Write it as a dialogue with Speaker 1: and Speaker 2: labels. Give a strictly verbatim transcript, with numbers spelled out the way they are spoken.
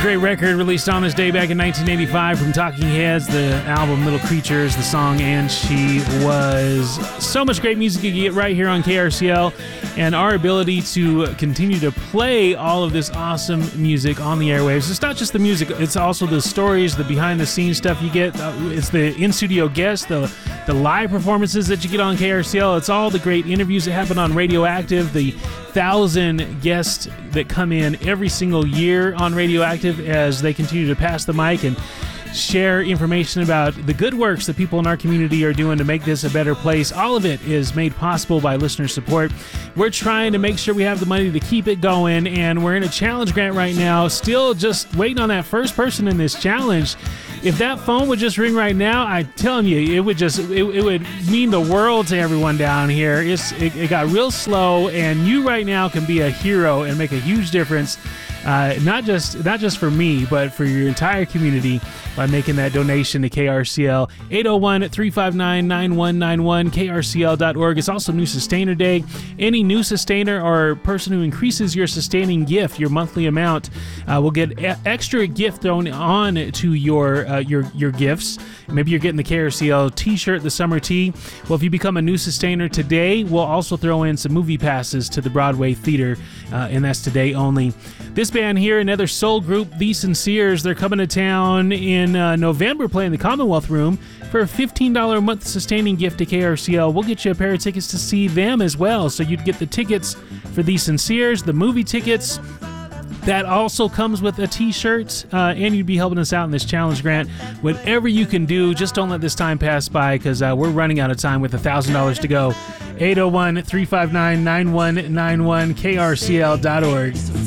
Speaker 1: Great record released on this day back in nineteen eighty-five from Talking Heads, the album Little Creatures, the song And She Was. So much great music you get right here on K R C L, and our ability to continue to play all of this awesome music on the airwaves. It's not just the music, it's also the stories, the behind-the-scenes stuff you get. It's the in-studio guests, the, the live performances that you get on K R C L. It's all the great interviews that happen on Radioactive, the thousand guests that come in every single year on Radioactive as they continue to pass the mic and share information about the good works that people in our community are doing to make this a better place. All of it is made possible by listener support. We're trying to make sure we have the money to keep it going, and we're in a challenge grant right now, still just waiting on that first person in this challenge. If that phone would just ring right now, I'm telling you, it would just it, it would mean the world to everyone down here. It's it, it got real slow, and you right now can be a hero and make a huge difference. Uh, not just not just for me, but for your entire community by making that donation to K R C L. eight oh one, three five nine, nine one nine one, K R C L dot org. It's also New Sustainer Day. Any new sustainer or person who increases your sustaining gift, your monthly amount, uh, will get a- extra gift thrown on to your uh, your your gifts. Maybe you're getting the K R C L t-shirt, the summer tee. Well, if you become a new sustainer today, we'll also throw in some movie passes to the Broadway Theater, uh, and that's today only. This band here, another soul group, The Sinceres, they're coming to town in uh, November playing the Commonwealth Room for a fifteen dollars a month sustaining gift to K R C L. We'll get you a pair of tickets to see them as well. So you'd get the tickets for The Sinceres, the movie tickets. That also comes with a t-shirt, uh, and you'd be helping us out in this challenge grant. Whatever you can do, just don't let this time pass by, because uh, we're running out of time with one thousand dollars to go. eight oh one, three five nine, nine one nine one, K R C L dot org.